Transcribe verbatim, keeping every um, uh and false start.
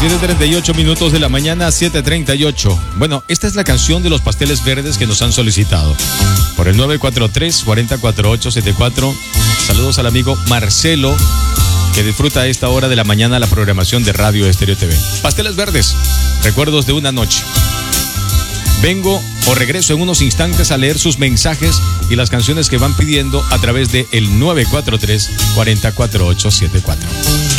siete treinta y ocho minutos de la mañana, siete treinta y ocho. Bueno, esta es la canción de los Pasteles Verdes que nos han solicitado. Por el nueve cuatro tres, cuatro cero cuatro ocho siete cuatro. Saludos al amigo Marcelo, que disfruta a esta hora de la mañana la programación de Radio Estéreo T V. Pasteles Verdes, recuerdos de una noche. Vengo o regreso en unos instantes a leer sus mensajes y las canciones que van pidiendo a través de el nueve cuatro tres, cuatro cero cuatro ocho siete cuatro.